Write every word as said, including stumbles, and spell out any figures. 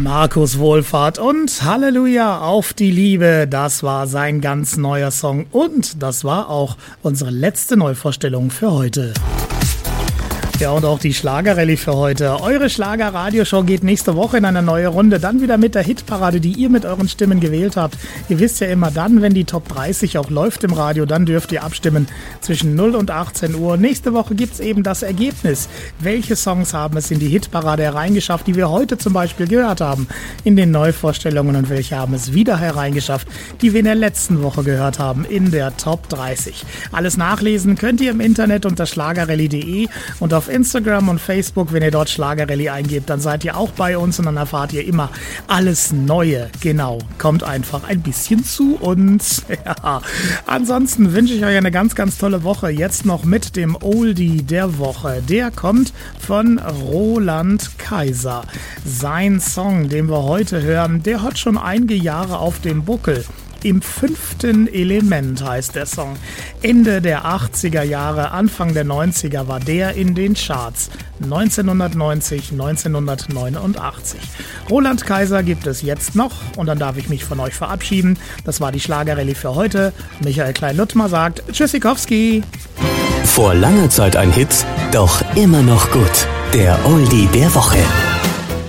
Markus Wohlfahrt und Halleluja auf die Liebe, das war sein ganz neuer Song und das war auch unsere letzte Neuvorstellung für heute. Ja, und auch die Schlagerrallye für heute. Eure Schlager-Radioshow geht nächste Woche in eine neue Runde. Dann wieder mit der Hitparade, die ihr mit euren Stimmen gewählt habt. Ihr wisst ja immer dann, wenn die Top dreißig auch läuft im Radio, dann dürft ihr abstimmen zwischen null und achtzehn Uhr. Nächste Woche gibt's eben das Ergebnis. Welche Songs haben es in die Hitparade hereingeschafft, die wir heute zum Beispiel gehört haben in den Neuvorstellungen, und welche haben es wieder hereingeschafft, die wir in der letzten Woche gehört haben in der Top dreißig. Alles nachlesen könnt ihr im Internet unter schlagerrallye punkt de und auf Instagram und Facebook. Wenn ihr dort Schlagerrallye eingebt, dann seid ihr auch bei uns und dann erfahrt ihr immer alles Neue. Genau, kommt einfach ein bisschen zu uns. Ja. Ansonsten wünsche ich euch eine ganz, ganz tolle Woche. Jetzt noch mit dem Oldie der Woche. Der kommt von Roland Kaiser. Sein Song, den wir heute hören, der hat schon einige Jahre auf dem Buckel. Im fünften Element heißt der Song. Ende der achtziger Jahre, Anfang der neunziger war der in den Charts. neunzehnhundertneunzig, neunzehnhundertneunundachtzig. Roland Kaiser gibt es jetzt noch und dann darf ich mich von euch verabschieden. Das war die Schlagerrallye für heute. Michael Klein-Luttmer sagt Tschüssikowski. Vor langer Zeit ein Hit, doch immer noch gut. Der Oldie der Woche.